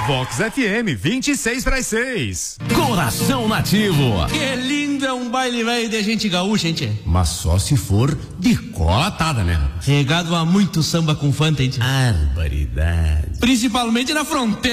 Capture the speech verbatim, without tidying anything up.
Vox F M, vinte e seis para as seis. Coração Nativo. Que lindo é um baile velho de gente gaúcha, gente. Mas só se for de cola atada, né? Regado a muito samba com fanta, gente. Barbaridade. Principalmente na fronteira.